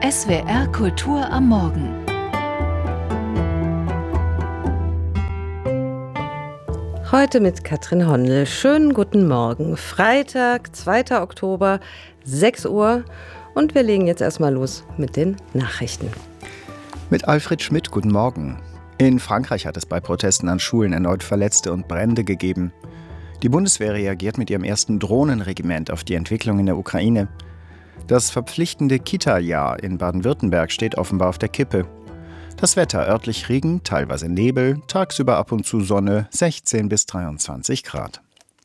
SWR Kultur am Morgen. Heute mit Katrin Hondel. Schönen guten Morgen. Freitag, 2. Oktober, 6 Uhr. Und wir legen jetzt erstmal los mit den Nachrichten. Mit Alfred Schmidt, guten Morgen. In Frankreich hat es bei Protesten an Schulen erneut Verletzte und Brände gegeben. Die Bundeswehr reagiert mit ihrem ersten Drohnenregiment auf die Entwicklung in der Ukraine. Das verpflichtende Kita-Jahr in Baden-Württemberg steht offenbar auf der Kippe. Das Wetter: örtlich Regen, teilweise Nebel, tagsüber ab und zu Sonne, 16 bis 23 Grad.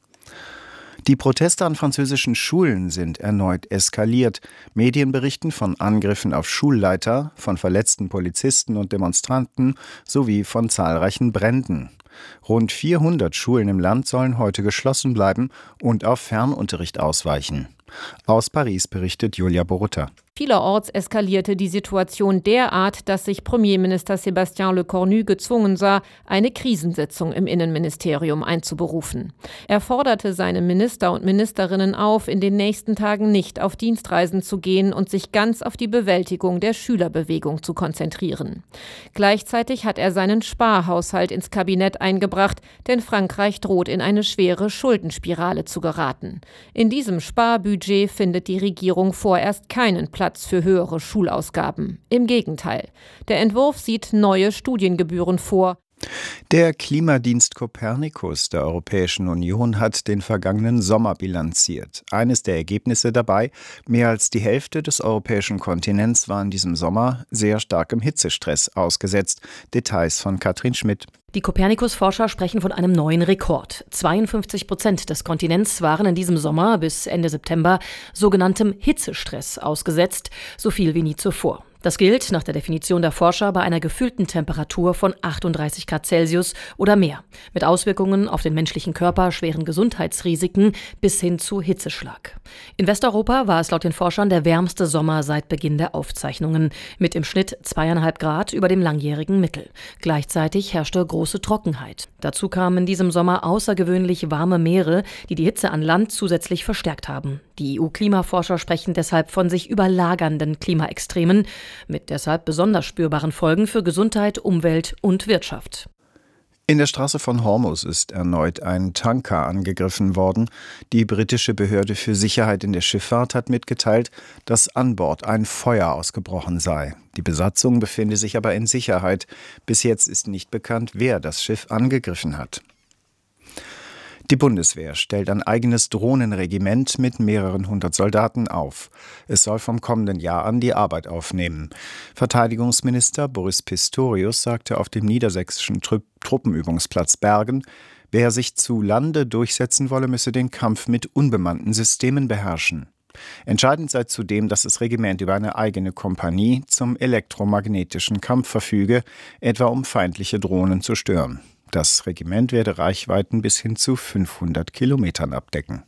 Die Proteste an französischen Schulen sind erneut eskaliert. Medien berichten von Angriffen auf Schulleiter, von verletzten Polizisten und Demonstranten sowie von zahlreichen Bränden. Rund 400 Schulen im Land sollen heute geschlossen bleiben und auf Fernunterricht ausweichen. Aus Paris berichtet Julia Borutta. Vielerorts eskalierte die Situation derart, dass sich Premierminister Sébastien Lecornu gezwungen sah, eine Krisensitzung im Innenministerium einzuberufen. Er forderte seine Minister und Ministerinnen auf, in den nächsten Tagen nicht auf Dienstreisen zu gehen und sich ganz auf die Bewältigung der Schülerbewegung zu konzentrieren. Gleichzeitig hat er seinen Sparhaushalt ins Kabinett eingebracht, denn Frankreich droht in eine schwere Schuldenspirale zu geraten. In diesem Sparbudget findet die Regierung vorerst keinen Platz für höhere Schulausgaben. Im Gegenteil. Der Entwurf sieht neue Studiengebühren vor. Der Klimadienst Copernicus der Europäischen Union hat den vergangenen Sommer bilanziert. Eines der Ergebnisse dabei: mehr als die Hälfte des europäischen Kontinents war in diesem Sommer sehr starkem Hitzestress ausgesetzt. Details von Katrin Schmidt. Die Copernicus-Forscher sprechen von einem neuen Rekord. 52% des Kontinents waren in diesem Sommer bis Ende September sogenanntem Hitzestress ausgesetzt, so viel wie nie zuvor. Das gilt nach der Definition der Forscher bei einer gefühlten Temperatur von 38 Grad Celsius oder mehr, mit Auswirkungen auf den menschlichen Körper, schweren Gesundheitsrisiken bis hin zu Hitzeschlag. In Westeuropa war es laut den Forschern der wärmste Sommer seit Beginn der Aufzeichnungen, mit im Schnitt 2,5 Grad über dem langjährigen Mittel. Gleichzeitig herrschte große Trockenheit. Dazu kamen in diesem Sommer außergewöhnlich warme Meere, die die Hitze an Land zusätzlich verstärkt haben. Die EU-Klimaforscher sprechen deshalb von sich überlagernden Klimaextremen, mit deshalb besonders spürbaren Folgen für Gesundheit, Umwelt und Wirtschaft. In der Straße von Hormuz ist erneut ein Tanker angegriffen worden. Die britische Behörde für Sicherheit in der Schifffahrt hat mitgeteilt, dass an Bord ein Feuer ausgebrochen sei. Die Besatzung befinde sich aber in Sicherheit. Bis jetzt ist nicht bekannt, wer das Schiff angegriffen hat. Die Bundeswehr stellt ein eigenes Drohnenregiment mit mehreren hundert Soldaten auf. Es soll vom kommenden Jahr an die Arbeit aufnehmen. Verteidigungsminister Boris Pistorius sagte auf dem niedersächsischen Truppenübungsplatz Bergen, wer sich zu Lande durchsetzen wolle, müsse den Kampf mit unbemannten Systemen beherrschen. Entscheidend sei zudem, dass das Regiment über eine eigene Kompanie zum elektromagnetischen Kampf verfüge, etwa um feindliche Drohnen zu stören. Das Regiment werde Reichweiten bis hin zu 500 Kilometern abdecken.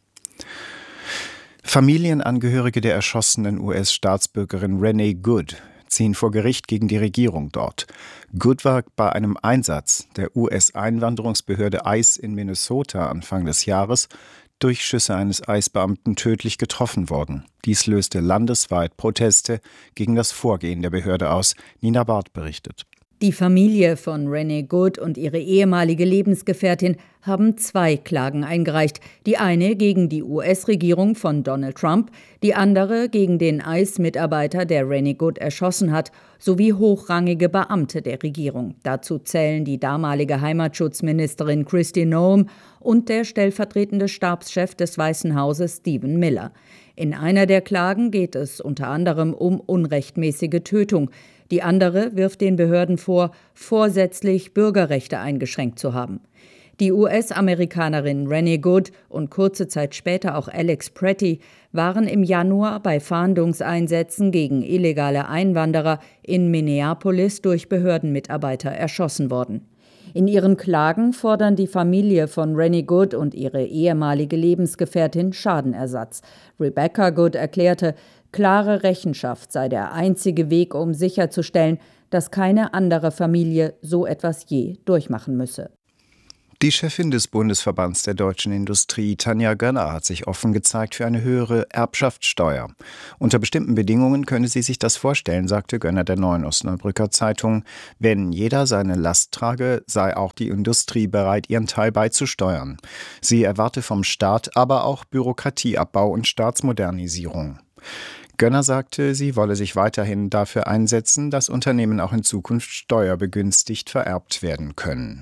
Familienangehörige der erschossenen US-Staatsbürgerin Renee Good ziehen vor Gericht gegen die Regierung dort. Good war bei einem Einsatz der US-Einwanderungsbehörde ICE in Minnesota Anfang des Jahres durch Schüsse eines ICE-Beamten tödlich getroffen worden. Dies löste landesweit Proteste gegen das Vorgehen der Behörde aus. Nina Barth berichtet. Die Familie von Renee Good und ihre ehemalige Lebensgefährtin haben 2 Klagen eingereicht. Die eine gegen die US-Regierung von Donald Trump, die andere gegen den ICE-Mitarbeiter, der Renee Good erschossen hat, sowie hochrangige Beamte der Regierung. Dazu zählen die damalige Heimatschutzministerin Kristi Noem und der stellvertretende Stabschef des Weißen Hauses Stephen Miller. In einer der Klagen geht es unter anderem um unrechtmäßige Tötung. Die andere wirft den Behörden vor, vorsätzlich Bürgerrechte eingeschränkt zu haben. Die US-Amerikanerin Renee Good und kurze Zeit später auch Alex Pretty waren im Januar bei Fahndungseinsätzen gegen illegale Einwanderer in Minneapolis durch Behördenmitarbeiter erschossen worden. In ihren Klagen fordern die Familie von Renee Good und ihre ehemalige Lebensgefährtin Schadenersatz. Rebecca Good erklärte, klare Rechenschaft sei der einzige Weg, um sicherzustellen, dass keine andere Familie so etwas je durchmachen müsse. Die Chefin des Bundesverbands der deutschen Industrie, Tanja Gönner, hat sich offen gezeigt für eine höhere Erbschaftssteuer. Unter bestimmten Bedingungen könne sie sich das vorstellen, sagte Gönner der Neuen Osnabrücker Zeitung. Wenn jeder seine Last trage, sei auch die Industrie bereit, ihren Teil beizusteuern. Sie erwarte vom Staat aber auch Bürokratieabbau und Staatsmodernisierung. Gönner sagte, sie wolle sich weiterhin dafür einsetzen, dass Unternehmen auch in Zukunft steuerbegünstigt vererbt werden können.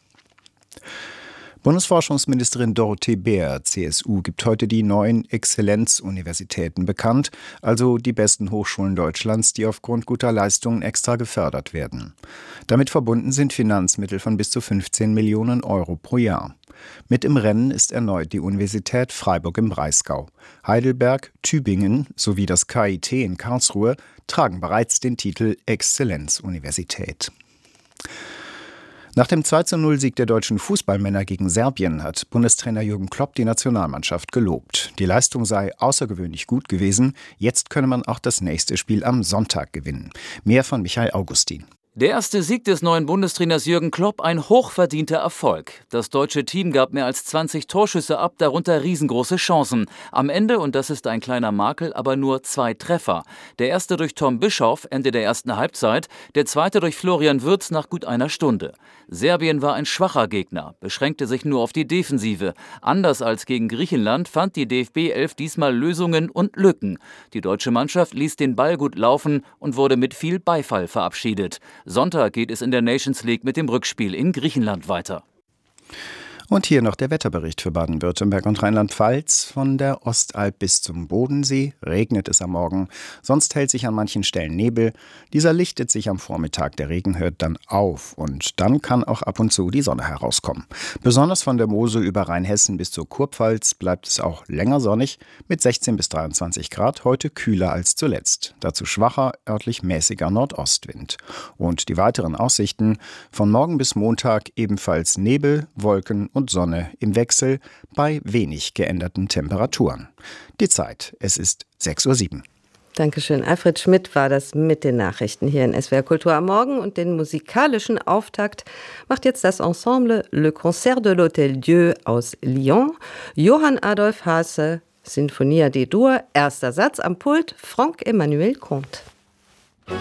Bundesforschungsministerin Dorothee Bär, CSU, gibt heute die neuen Exzellenzuniversitäten bekannt, also die besten Hochschulen Deutschlands, die aufgrund guter Leistungen extra gefördert werden. Damit verbunden sind Finanzmittel von bis zu 15 Millionen Euro pro Jahr. Mit im Rennen ist erneut die Universität Freiburg im Breisgau. Heidelberg, Tübingen sowie das KIT in Karlsruhe tragen bereits den Titel Exzellenzuniversität. Nach dem 2:0-Sieg der deutschen Fußballmänner gegen Serbien hat Bundestrainer Jürgen Klopp die Nationalmannschaft gelobt. Die Leistung sei außergewöhnlich gut gewesen. Jetzt könne man auch das nächste Spiel am Sonntag gewinnen. Mehr von Michael Augustin. Der erste Sieg des neuen Bundestrainers Jürgen Klopp, ein hochverdienter Erfolg. Das deutsche Team gab mehr als 20 Torschüsse ab, darunter riesengroße Chancen. Am Ende, und das ist ein kleiner Makel, aber nur 2 Treffer. Der erste durch Tom Bischoff, Ende der ersten Halbzeit, der zweite durch Florian Wirtz nach gut einer Stunde. Serbien war ein schwacher Gegner, beschränkte sich nur auf die Defensive. Anders als gegen Griechenland fand die DFB-11 diesmal Lösungen und Lücken. Die deutsche Mannschaft ließ den Ball gut laufen und wurde mit viel Beifall verabschiedet. Sonntag geht es in der Nations League mit dem Rückspiel in Griechenland weiter. Und hier noch der Wetterbericht für Baden-Württemberg und Rheinland-Pfalz. Von der Ostalb bis zum Bodensee regnet es am Morgen. Sonst hält sich an manchen Stellen Nebel. Dieser lichtet sich am Vormittag. Der Regen hört dann auf. Und dann kann auch ab und zu die Sonne herauskommen. Besonders von der Mosel über Rheinhessen bis zur Kurpfalz bleibt es auch länger sonnig. Mit 16 bis 23 Grad. Heute kühler als zuletzt. Dazu schwacher, örtlich mäßiger Nordostwind. Und die weiteren Aussichten: von morgen bis Montag ebenfalls Nebel, Wolken und Sonne im Wechsel bei wenig geänderten Temperaturen. Die Zeit, es ist 6:07 Uhr. Dankeschön. Alfred Schmidt war das mit den Nachrichten hier in SWR Kultur am Morgen. Und den musikalischen Auftakt macht jetzt das Ensemble Le Concert de l'Hôtel Dieu aus Lyon. Johann Adolf Haase, Sinfonia D-Dur, erster Satz am Pult, Franck Emmanuel Comte.